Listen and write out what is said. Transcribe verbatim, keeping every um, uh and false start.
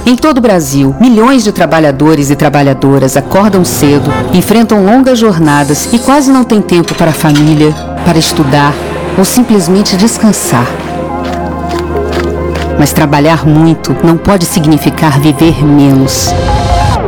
Em todo o Brasil, milhões de trabalhadores e trabalhadoras acordam cedo, enfrentam longas jornadas e quase não têm tempo para a família, para estudar ou simplesmente descansar. Mas trabalhar muito não pode significar viver menos.